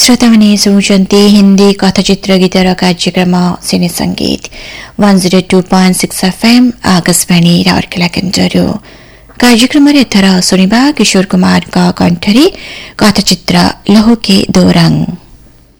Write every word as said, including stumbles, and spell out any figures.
श्रोताମାନେ ଶୁଣୁଛନ୍ତି ହିନ୍ଦୀ କଥାଚିତ୍ର ଗୀତର କାର୍ଯ୍ୟକ୍ରମ ସିନେ ସଙ୍ଗୀତ one oh two point six F M Akashvani Rourkela କେନ୍ଦ୍ରରୁ। କାର୍ଯ୍ୟକ୍ରମରେ ଏଥର ଶୁଣିବା କିଶୋର କୁମାରଙ୍କ କଣ୍ଠରେ କଥାଚିତ୍ର ଲହୁ କେ ଦୋ ରଙ୍ଗ।